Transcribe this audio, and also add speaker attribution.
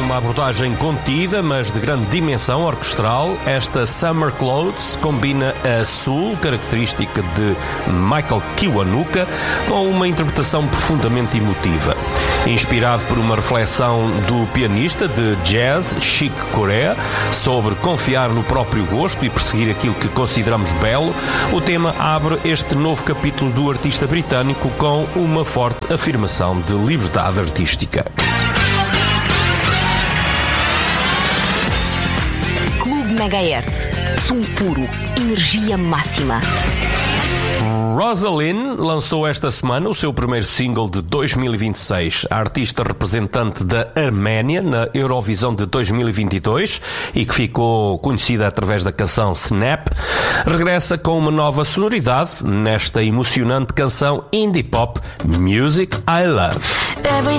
Speaker 1: uma abordagem contida, mas de grande dimensão orquestral, esta Summer Clothes combina a soul, característica de Michael Kiwanuka, com uma interpretação profundamente emotiva. Inspirado por uma reflexão do pianista de jazz Chick Corea sobre confiar no próprio gosto e perseguir aquilo que consideramos belo, o tema abre este novo capítulo do artista britânico com uma forte afirmação de liberdade artística.
Speaker 2: Clube Megahertz. Som puro. Energia máxima.
Speaker 1: Rosalind lançou esta semana o seu primeiro single de 2026. A artista representante da Arménia na Eurovisão de 2022 e que ficou conhecida através da canção Snap, regressa com uma nova sonoridade nesta emocionante canção indie pop Music I Love.